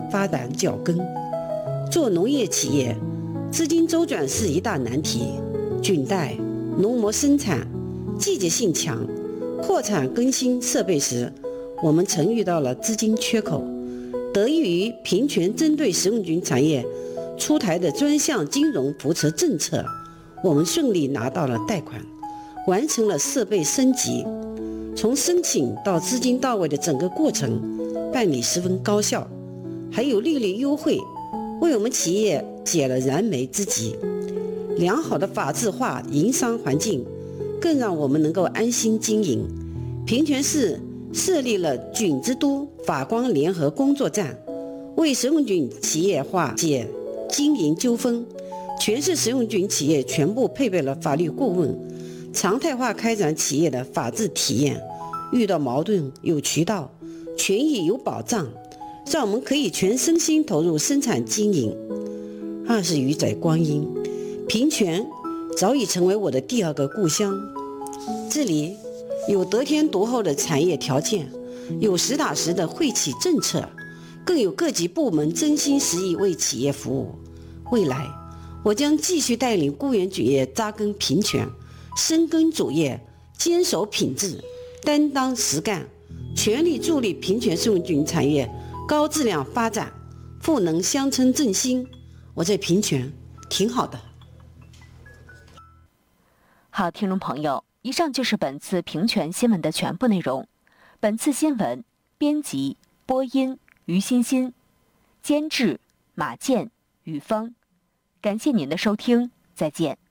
发展脚跟。做农业企业，资金周转是一大难题。菌带、农膜生产季节性强，扩产更新设备时，我们曾遇到了资金缺口。得益于平权针对食用菌产业出台的专项金融扶持政策，我们顺利拿到了贷款，完成了设备升级。从申请到资金到位的整个过程办理十分高效，还有利率优惠，为我们企业解了燃眉之急。良好的法治化营商环境更让我们能够安心经营。平泉市设立了菌之都法光联合工作站，为食用菌企业化解经营纠纷。全市食用菌企业全部配备了法律顾问，常态化开展企业的法治体验，遇到矛盾有渠道，权益有保障，让我们可以全身心投入生产经营。20余载光阴，平泉早已成为我的第二个故乡。这里有得天独厚的产业条件，有实打实的惠企政策，更有各级部门真心实意为企业服务。未来我将继续带领固原菌业扎根平泉，深耕主业，坚守品质，担当实干，全力助力平泉食用菌产业高质量发展，赋能乡村振兴。我在平泉挺好的。 好，听众朋友，以上就是本次平泉新闻的全部内容。本次新闻编辑播音于欣欣，监制马健、雨峰。感谢您的收听，再见。